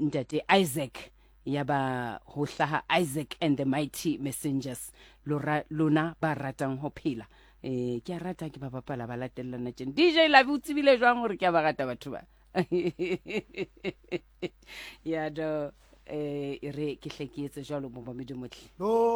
ntate Isaac yaba ho hlaha Isaac and the Mighty Messengers lona ba ratang ho phela ke a rata ke ba bapala ba latellana tjena DJ la butsibile jwang hore ke a ba rata batho ba ya do re ke hleketse jwalo mo ba medumotle